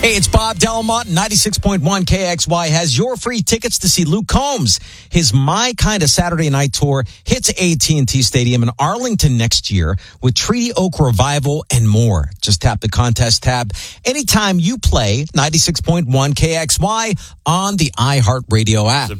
Hey, it's Bob Delmont. 96.1 KXY has your free tickets to see Luke Combs. His My Kind of Saturday Night Tour hits AT&T Stadium in Arlington next year with Treaty Oak Revival and more. Just tap the contest tab anytime you play 96.1 KXY on the iHeartRadio app.